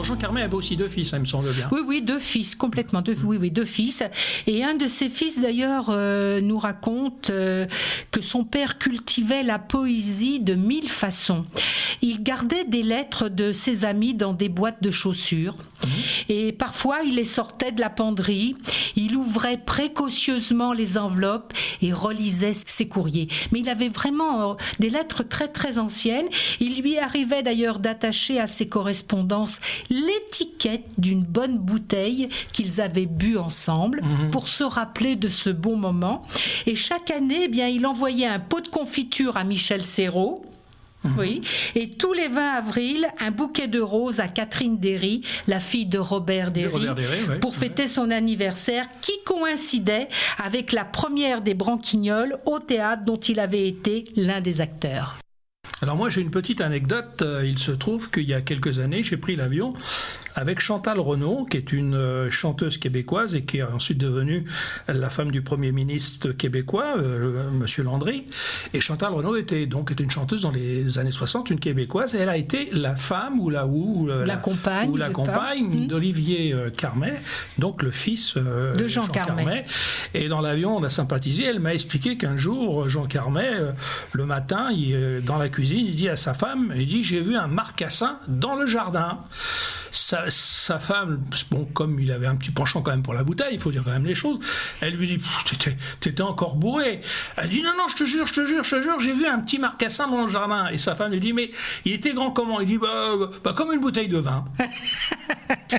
Jean Carmet avait aussi 2 fils, ça me semble bien. Oui, 2 fils, complètement. 2 fils. Et un de ses fils, d'ailleurs, nous raconte que son père cultivait la poésie de 1000 façons. Il gardait des lettres de ses amis dans des boîtes de chaussures. Et parfois, il les sortait de la penderie. Il ouvrait précautionneusement les enveloppes et relisait ses courriers. Mais il avait vraiment des lettres très, très anciennes. Il lui arrivait d'ailleurs d'attacher à ses correspondances l'étiquette d'une bonne bouteille qu'ils avaient bu ensemble pour se rappeler de ce bon moment. Et chaque année, eh bien, il envoyait un pot de confiture à Michel Serrault. Oui, et tous les 20 avril, un bouquet de roses à Catherine Derry, la fille de Robert Derry, pour fêter son anniversaire, qui coïncidait avec la première des Branquignoles au théâtre dont il avait été l'un des acteurs. Alors moi j'ai une petite anecdote, il se trouve qu'il y a quelques années j'ai pris l'avion avec Chantal Renaud, qui est une chanteuse québécoise et qui est ensuite devenue la femme du Premier ministre québécois, Monsieur Landry. Et Chantal Renaud était une chanteuse dans les années 60, une québécoise, et elle a été la femme ou la compagne d'Olivier Carmet, donc le fils de Jean Carmet. Et dans l'avion on a sympathisé, elle m'a expliqué qu'un jour Jean Carmet, le matin, dans la cuisine, il dit à sa femme, j'ai vu un marcassin dans le jardin. Sa femme, comme il avait un petit penchant quand même pour la bouteille, il faut dire quand même les choses, elle lui dit t'étais encore bourré. Elle dit non, je te jure, j'ai vu un petit marcassin dans le jardin. Et sa femme lui dit mais il était grand comment? Il dit comme une bouteille de vin.